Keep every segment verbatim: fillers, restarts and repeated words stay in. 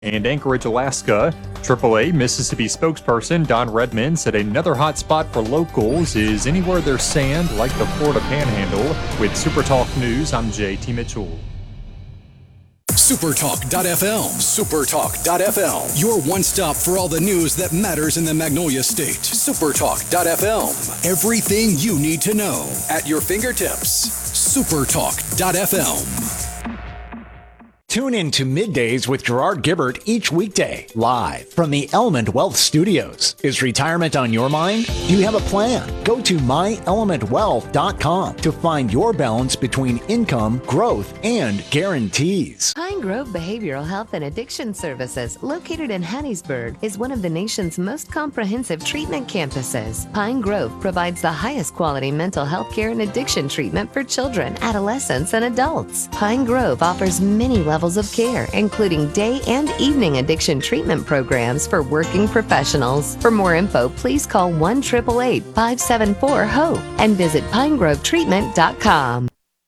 And Anchorage, Alaska, triple A Mississippi spokesperson Don Redmond said another hot spot for locals is anywhere there's sand, like the Florida Panhandle. With SuperTalk News, I'm J T Mitchell. Supertalk dot f m. Supertalk dot f m. Your one stop for all the news that matters in the Magnolia State. Supertalk dot f m. Everything you need to know at your fingertips. Supertalk dot f m. Tune in to Middays with Gerard Gibbert each weekday, live from the Element Wealth Studios. Is retirement on your mind? Do you have a plan? Go to my element wealth dot com to find your balance between income, growth, and guarantees. Pine Grove Behavioral Health and Addiction Services, located in Hattiesburg, is one of the nation's most comprehensive treatment campuses. Pine Grove provides the highest quality mental health care and addiction treatment for children, adolescents, and adults. Pine Grove offers many levels of care, including day and evening addiction treatment programs for working professionals. For more info, please call one eight eight eight, five seven four, H O P E and visit pine grove treatment dot com.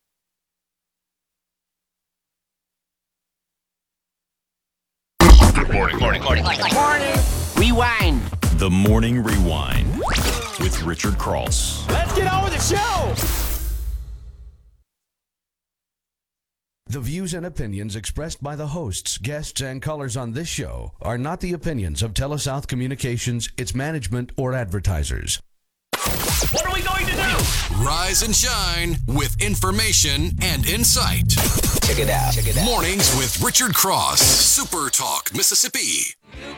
Good morning, morning, morning, morning. Rewind. The Morning Rewind with Richard Cross. Let's get on with the show. The views and opinions expressed by the hosts, guests, and callers on this show are not the opinions of TeleSouth Communications, its management, or advertisers. What are we going to do? Rise and shine with information and insight. Check it out. Check it out. Mornings with Richard Cross. Super Talk, Mississippi.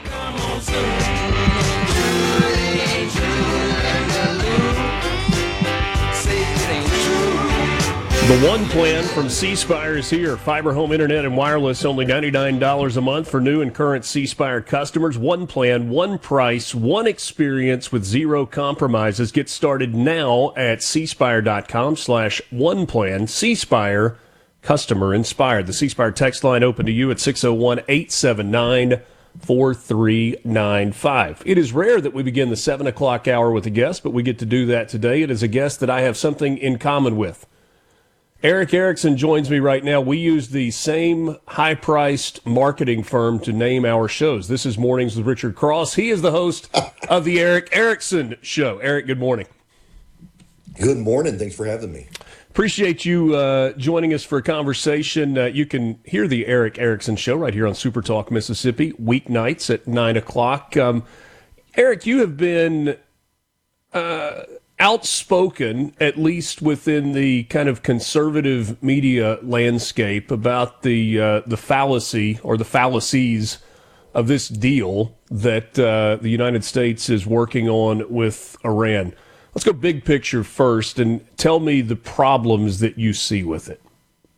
The One Plan from C Spire is here. Fiber home internet and wireless, only ninety-nine dollars a month for new and current C Spire customers. One plan, one price, one experience with zero compromises. Get started now at c spire dot com slash one plan. C Spire, customer inspired. The C Spire text line open to you at six oh one, eight seven nine, four three nine five. It is rare that we begin the seven o'clock hour with a guest, but we get to do that today. It is a guest that I have something in common with. Erick Erickson joins me right now. We use the same high-priced marketing firm to name our shows. This is Mornings with Richard Cross. He is the host of the Erick Erickson Show. Eric, good morning. Good morning. Thanks for having me. Appreciate you uh, joining us for a conversation. Uh, you can hear the Erick Erickson Show right here on Super Talk Mississippi, weeknights at nine o'clock. Um, Eric, you have been... Uh, outspoken, at least within the kind of conservative media landscape, about the uh, the fallacy or the fallacies of this deal that uh, the United States is working on with Iran. Let's go big picture first and tell me the problems that you see with it.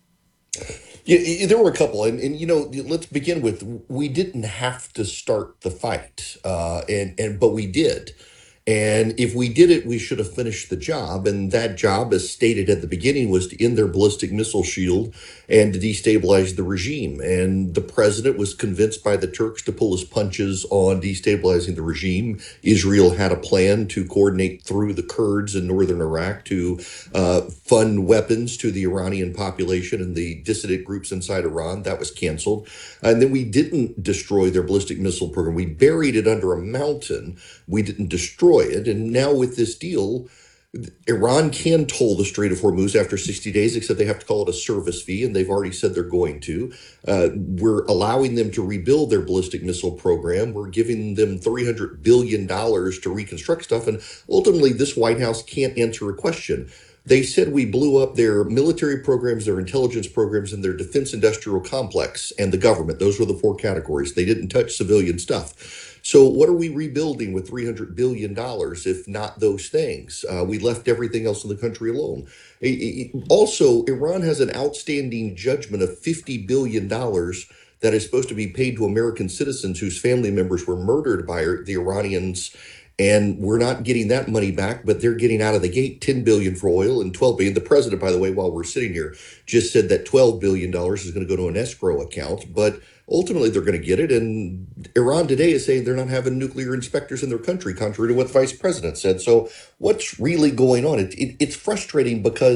Yeah, there were a couple, and, and you know, let's begin with, we didn't have to start the fight, uh, and and but we did. And if we did it, we should have finished the job. And that job, as stated at the beginning, was to end their ballistic missile shield and to destabilize the regime. And the president was convinced by the Turks to pull his punches on destabilizing the regime. Israel had a plan to coordinate through the Kurds in northern Iraq to uh, fund weapons to the Iranian population and the dissident groups inside Iran. That was canceled. And then we didn't destroy their ballistic missile program. We buried it under a mountain. We didn't destroy it. And now with this deal, Iran can toll the Strait of Hormuz after sixty days, except they have to call it a service fee, and they've already said they're going to. Uh, we're allowing them to rebuild their ballistic missile program. We're giving them three hundred billion dollars to reconstruct stuff, and ultimately this White House can't answer a question. They said we blew up their military programs, their intelligence programs, and their defense industrial complex and the government. Those were the four categories. They didn't touch civilian stuff. So what are we rebuilding with three hundred billion dollars if not those things? Uh, we left everything else in the country alone. It, it, also, Iran has an outstanding judgment of fifty billion dollars that is supposed to be paid to American citizens whose family members were murdered by the Iranians. And we're not getting that money back, but they're getting out of the gate ten billion dollars for oil and twelve billion dollars. The president, by the way, while we're sitting here, just said that twelve billion dollars is going to go to an escrow account. But ultimately, they're going to get it. And Iran today is saying they're not having nuclear inspectors in their country, contrary to what the vice president said. So what's really going on? It, it, it's frustrating because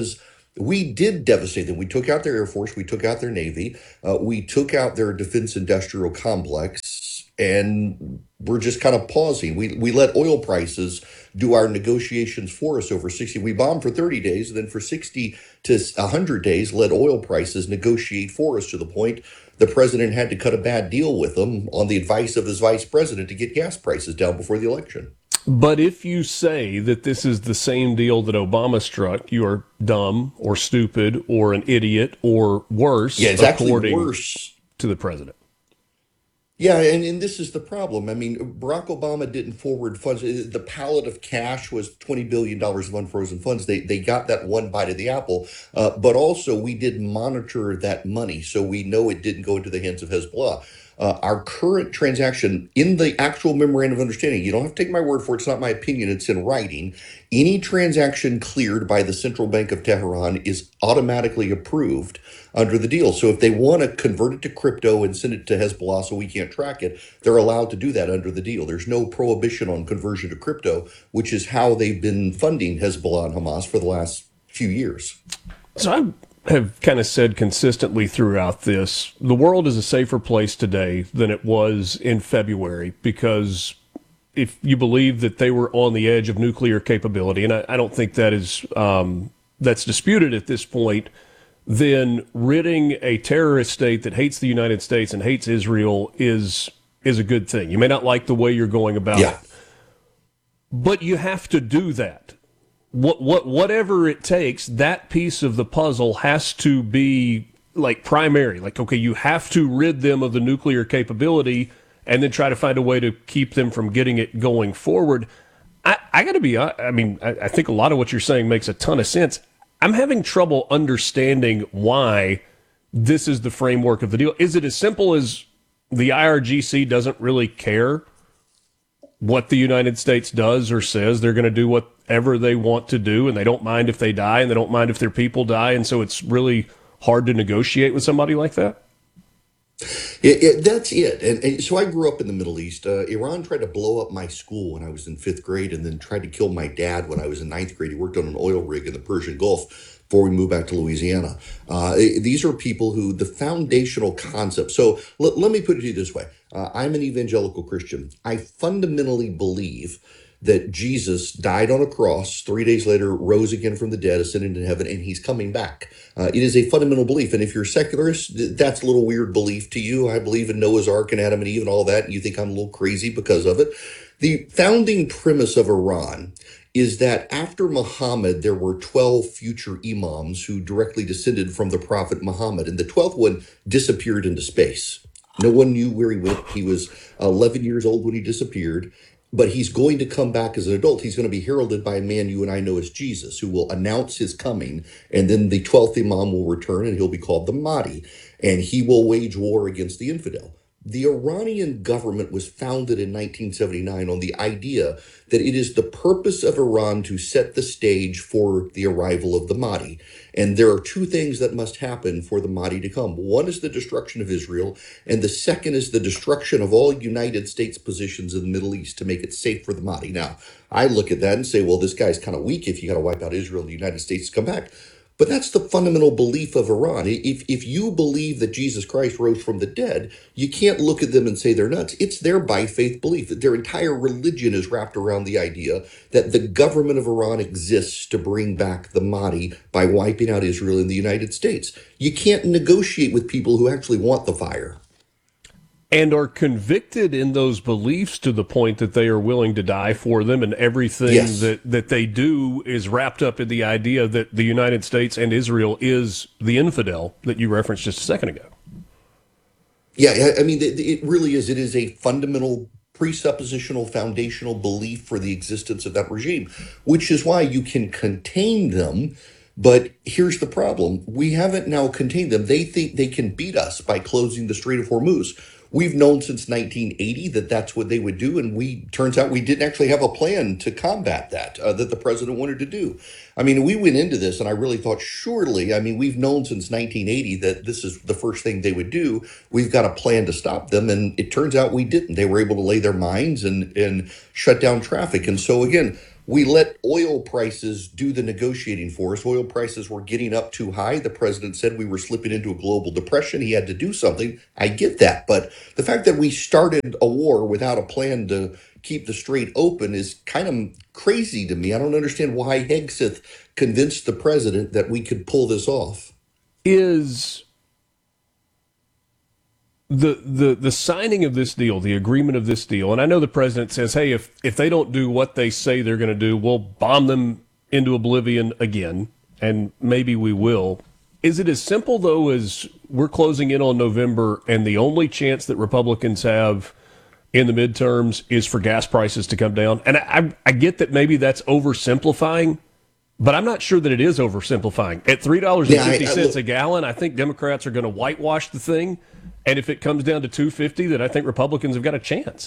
We did devastate them. We took out their Air Force. We took out their Navy. Uh, we took out their defense industrial complex. And we're just kind of pausing. We we let oil prices do our negotiations for us over sixty. We bombed for thirty days, and then for sixty to one hundred days, let oil prices negotiate for us to the point the president had to cut a bad deal with them on the advice of his vice president to get gas prices down before the election. But if you say that this is the same deal that Obama struck, you are dumb or stupid or an idiot or worse, yeah, it's actually according worse to the president. Yeah, and, and this is the problem. I mean, Barack Obama didn't forward funds. The pallet of cash was twenty billion dollars of unfrozen funds. They they got that one bite of the apple. Uh, but also, we did monitor that money, so we know it didn't go into the hands of Hezbollah. Uh, our current transaction in the actual memorandum of understanding, you don't have to take my word for it. It's not my opinion. It's in writing. Any transaction cleared by the Central Bank of Tehran is automatically approved under the deal. So if they want to convert it to crypto and send it to Hezbollah so we can't track it, they're allowed to do that under the deal. There's no prohibition on conversion to crypto, which is how they've been funding Hezbollah and Hamas for the last few years. So I have kind of said consistently throughout this, the world is a safer place today than it was in February, because if you believe that they were on the edge of nuclear capability, and I, I don't think that is um, that's disputed at this point, then ridding a terrorist state that hates the United States and hates Israel is is a good thing. You may not like the way you're going about yeah. it, but you have to do that. What what whatever it takes, that piece of the puzzle has to be like primary. Like, okay, you have to rid them of the nuclear capability and then try to find a way to keep them from getting it going forward. I, I got to be, I mean, I, I think a lot of what you're saying makes a ton of sense. I'm having trouble understanding why this is the framework of the deal. Is it as simple as the I R G C doesn't really care what the United States does or says? They're going to do whatever they want to do, and they don't mind if they die, and they don't mind if their people die, and so it's really hard to negotiate with somebody like that? It, it, that's it. And, and so I grew up in the Middle East. Uh, Iran tried to blow up my school when I was in fifth grade, and then tried to kill my dad when I was in ninth grade. He worked on an oil rig in the Persian Gulf before we moved back to Louisiana. Uh, it, these are people who the foundational concept. So l- let me put it to you this way. Uh, I'm an evangelical Christian. I fundamentally believe that Jesus died on a cross, three days later rose again from the dead, ascended into heaven, and he's coming back. Uh, it is a fundamental belief. And if you're secularist, that's a little weird belief to you. I believe in Noah's Ark and Adam and Eve and all that, and you think I'm a little crazy because of it. The founding premise of Iran is that after Muhammad, there were twelve future imams who directly descended from the prophet Muhammad, and the twelfth one disappeared into space. No one knew where he went. He was eleven years old when he disappeared. But he's going to come back as an adult. He's going to be heralded by a man you and I know as Jesus, who will announce his coming. And then the twelfth Imam will return, and he'll be called the Mahdi. And he will wage war against the infidel. The Iranian government was founded in nineteen seventy-nine on the idea that it is the purpose of Iran to set the stage for the arrival of the Mahdi. And there are two things that must happen for the Mahdi to come. One is the destruction of Israel, and the second is the destruction of all United States positions in the Middle East to make it safe for the Mahdi. Now, I look at that and say, well, this guy's kind of weak if you got to wipe out Israel and the United States to come back. But that's the fundamental belief of Iran. If if you believe that Jesus Christ rose from the dead, you can't look at them and say they're nuts. It's their by faith belief. That their entire religion is wrapped around the idea that the government of Iran exists to bring back the Mahdi by wiping out Israel and the United States. You can't negotiate with people who actually want the fire. And are convicted in those beliefs to the point that they are willing to die for them, and everything Yes. that, that they do is wrapped up in the idea that the United States and Israel is the infidel that you referenced just a second ago. Yeah, I I mean, it it really is. It is a fundamental presuppositional foundational belief for the existence of that regime, which is why you can contain them. But here's the problem. We haven't now contained them. They think they can beat us by closing the Strait of Hormuz. We've known since nineteen eighty that that's what they would do, and we turns out we didn't actually have a plan to combat that, uh, that the president wanted to do. I mean, we went into this, and I really thought, surely, I mean, we've known since nineteen eighty that this is the first thing they would do. We've got a plan to stop them, and it turns out we didn't. They were able to lay their mines and, and shut down traffic. And so, again, We let oil prices do the negotiating for us. Oil prices were getting up too high. The president said we were slipping into a global depression. He had to do something. I get that. But the fact that we started a war without a plan to keep the strait open is kind of crazy to me. I don't understand why Hegseth convinced the president that we could pull this off. Is the the the signing of this deal, the agreement of this deal, and I know the president says, hey, if, if they don't do what they say they're going to do, we'll bomb them into oblivion again, and maybe we will. Is it as simple, though, as we're closing in on November, and the only chance that Republicans have in the midterms is for gas prices to come down? And I, I get that maybe that's oversimplifying, but I'm not sure that it is oversimplifying. At three dollars and fifty cents a gallon, I think Democrats are going to whitewash the thing. And if it comes down to two fifty, then I think Republicans have got a chance.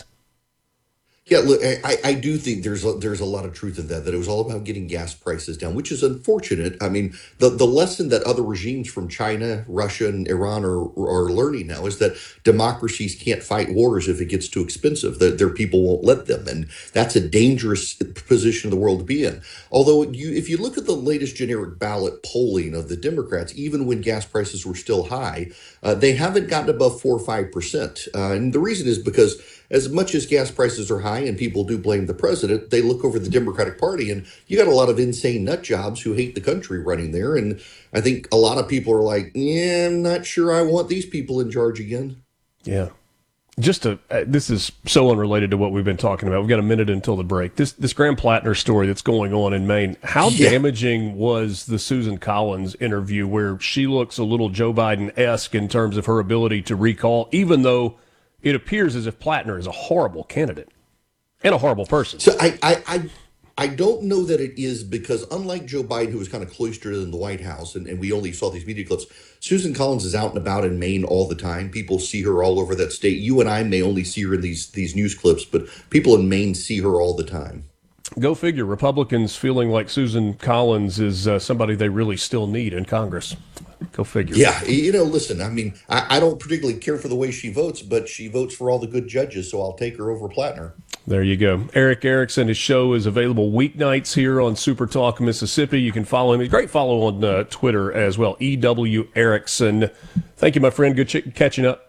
Yeah, look, I, I do think there's a, there's a lot of truth in that, that it was all about getting gas prices down, which is unfortunate. I mean, the, the lesson that other regimes from China, Russia, and Iran are, are learning now is that democracies can't fight wars if it gets too expensive, that their people won't let them. And that's a dangerous position of the world to be in. Although you, if you look at the latest generic ballot polling of the Democrats, even when gas prices were still high, uh, they haven't gotten above four or five percent. Uh, and the reason is because as much as gas prices are high and people do blame the president, they look over the Democratic Party and you got a lot of insane nut jobs who hate the country running there. And I think a lot of people are like, yeah, I'm not sure I want these people in charge again. Yeah. Just to, uh, this is so unrelated to what we've been talking about. We've got a minute until the break. This this Graham Plattner story that's going on in Maine, how Yeah. damaging was the Susan Collins interview where she looks a little Joe Biden-esque in terms of her ability to recall, even though it appears as if Plattner is a horrible candidate and a horrible person. So I, I, I, I don't know that it is, because unlike Joe Biden, who was kind of cloistered in the White House, and, and we only saw these media clips, Susan Collins is out and about in Maine all the time. People see her all over that state. You and I may only see her in these these news clips, but people in Maine see her all the time. Go figure. Republicans feeling like Susan Collins is uh, somebody they really still need in Congress. Go figure. Yeah, you know, listen, I mean, I, I don't particularly care for the way she votes, but she votes for all the good judges, so I'll take her over Plattner. There you go. Eric Erickson, his show is available weeknights here on Super Talk Mississippi. You can follow him. He's a great follow on uh, Twitter as well, E W Erickson. Thank you, my friend. Good ch- catching up.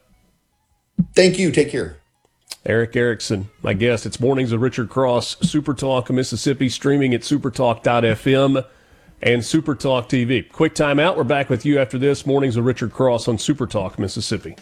Thank you. Take care. Eric Erickson, my guest. It's Mornings with Richard Cross, Super Talk Mississippi, streaming at supertalk dot f m and Super Talk T V. Quick time out. We're back with you after this. Mornings with Richard Cross on Super Talk Mississippi.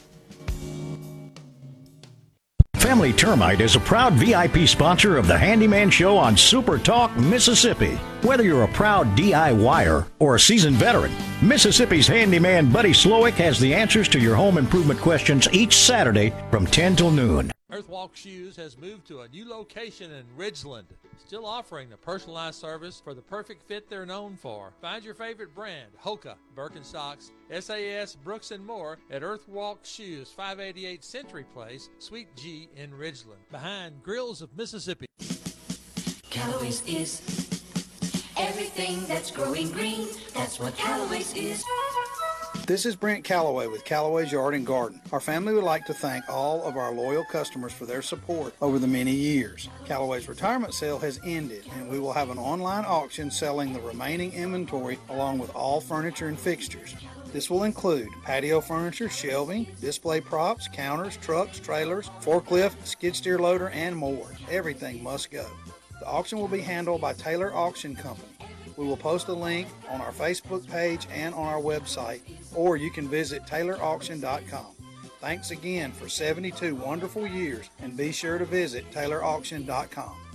Family Termite is a proud V I P sponsor of the Handyman Show on Super Talk Mississippi. Whether you're a proud D I Y er or a seasoned veteran, Mississippi's handyman Buddy Slowick has the answers to your home improvement questions each Saturday from ten till noon. Earthwalk Shoes has moved to a new location in Ridgeland, still offering the personalized service for the perfect fit they're known for. Find your favorite brand, Hoka, Birkenstocks, S A S, Brooks, and more at Earthwalk Shoes, five eighty-eight Century Place, Suite G in Ridgeland, behind Grills of Mississippi. Callaway's is everything that's growing green. That's what Callaway's is. This is Brent Callaway with Callaway's Yard and Garden. Our family would like to thank all of our loyal customers for their support over the many years. Callaway's retirement sale has ended, and we will have an online auction selling the remaining inventory along with all furniture and fixtures. This will include patio furniture, shelving, display props, counters, trucks, trailers, forklift, skid steer loader, and more. Everything must go. The auction will be handled by Taylor Auction Company. We will post a link on our Facebook page and on our website, or you can visit taylor auction dot com. Thanks again for seventy-two wonderful years, and be sure to visit taylor auction dot com.